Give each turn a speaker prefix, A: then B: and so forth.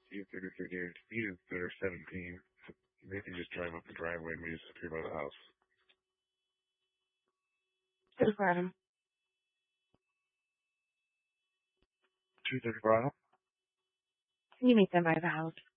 A: You 33 days. You that are 17. They can just drive up the driveway and we just appear by the house.
B: No problem.
A: 235?
B: Can you meet them by the house?